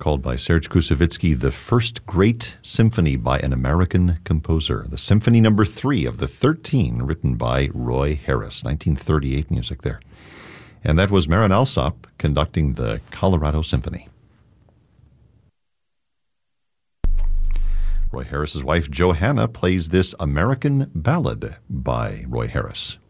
called by Serge Koussevitzky the first great symphony by an American composer. The Symphony No. 3 of the 13, written by Roy Harris, 1938 music there. And that was Marin Alsop conducting the Colorado Symphony. Roy Harris's wife, Johanna, plays this American ballad by Roy Harris.